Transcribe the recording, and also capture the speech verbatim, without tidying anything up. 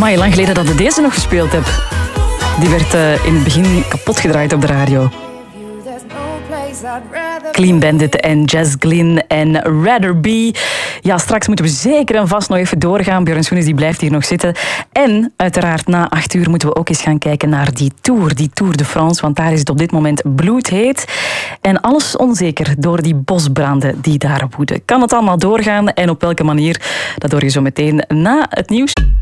Amai, lang geleden dat ik deze nog gespeeld heb. Die werd uh, in het begin kapot gedraaid op de radio. Clean Bandit en Jazz Glynn en Rather Be. Ja, straks moeten we zeker en vast nog even doorgaan. Björn Schoenis die blijft hier nog zitten. En uiteraard na acht uur moeten we ook eens gaan kijken naar die Tour. Die Tour de France, want daar is het op dit moment bloedheet. En alles onzeker door die bosbranden die daar woeden. Kan het allemaal doorgaan en op welke manier? Dat hoor je zo meteen na het nieuws.